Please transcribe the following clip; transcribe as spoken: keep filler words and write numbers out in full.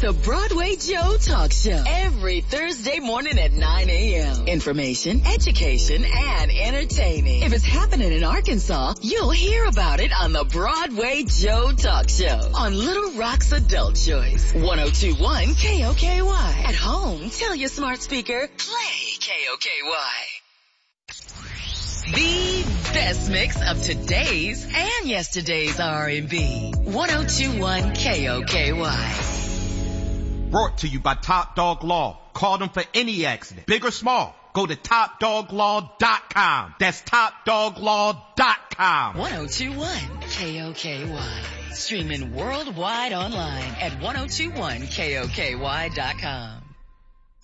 the Broadway Joe Talk Show. Every Thursday morning at nine a.m. Information, education, and entertaining. If it's happening in Arkansas, you'll hear about it on the Broadway Joe Talk Show on Little Rock's Adult Choice. one oh two point one K O K Y. At home, tell your smart speaker, play K O K Y. The best mix of today's and yesterday's R and B. one oh two point one K O K Y. Brought to you by Top Dog Law. Call them for any accident, big or small. Go to top dog law dot com. That's top dog law dot com. one oh two point one K O K Y. Streaming worldwide online at ten twenty-one K O K Y dot com.